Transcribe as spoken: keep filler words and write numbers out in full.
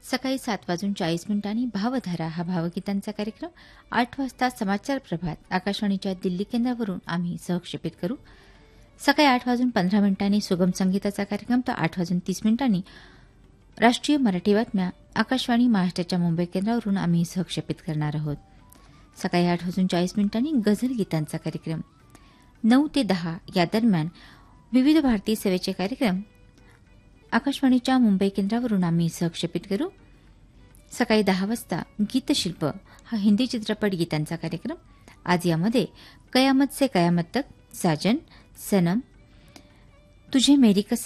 सकाळी सात वाजून चाळीस मिनिटांनी भावधारा हा भावगीतांचा कार्यक्रम, आठ वाजता समाचार प्रभात आकाशवाणीच्या दिल्ली केंद्रावरून आम्ही सहक्षेपित करू. सकाळी आठ वाजून पंधरा मिनिटांनी सुगम संगीताचा कार्यक्रम, तर आठ वाजून तीस मिनिटांनी राष्ट्रीय मराठी बातम्या आकाशवाणी महाराष्ट्राच्या मुंबई केंद्रावरून आम्ही सहक्षेपित करणार आहोत. सकाळी आठ वाजून चाळीस मिनिटांनी गझल गीतांचा कार्यक्रम. नऊ ते दहा या दरम्यान विविध भारतीय सेवेचे कार्यक्रम आकाशवाणीच्या मुंबई केंद्रावरून आम्ही सहक्षेपित करू. सकाळी दहा वाजता गीतशिल्प हा हिंदी चित्रपट गीतांचा कार्यक्रम. आज यामध्ये कयामत से कयामत तक, साजन, सनम, तुझे मेरी कसम,